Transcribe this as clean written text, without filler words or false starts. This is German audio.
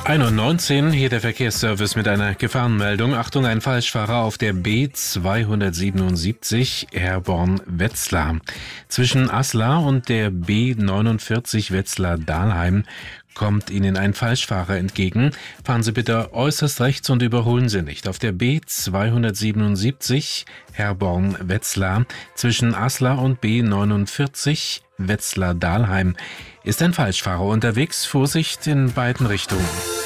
1:19 hier der Verkehrsservice mit einer Gefahrenmeldung. Achtung, ein Falschfahrer auf der B277 Herborn-Wetzlar. Zwischen Aslar und der B49 Wetzlar-Dahlheim kommt Ihnen ein Falschfahrer entgegen. Fahren Sie bitte äußerst rechts und überholen Sie nicht. Auf der B277 Herborn-Wetzlar zwischen Aslar und B49 Wetzlar-Dahlheim ist ein Falschfahrer unterwegs. Vorsicht in beiden Richtungen.